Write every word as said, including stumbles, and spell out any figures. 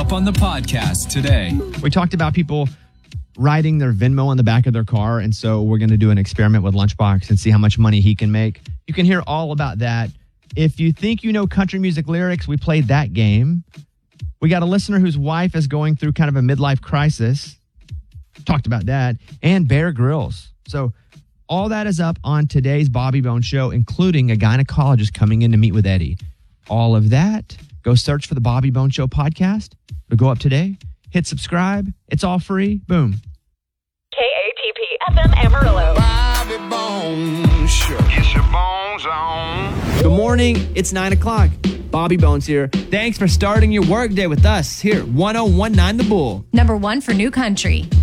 up on the podcast today. We talked about people riding their Venmo on the back of their car, and so we're going to do an experiment with Lunchbox and see how much money he can make. You can hear all about that. If you think you know country music lyrics, we played that game. We got a listener whose wife is going through kind of a midlife crisis. Talked about that. And Bear Grylls. So all that is up on today's Bobby Bones Show, including a gynecologist coming in to meet with Eddie. All of that. Go search for the Bobby Bones Show podcast. It'll go up today. Hit subscribe. It's all free. Boom. K A T P F M Amarillo. Bobby Bones Show. Get your bones on. Good morning. It's nine o'clock. Bobby Bones here. Thanks for starting your workday with us here at one oh one nine The Bull. Number one for new country.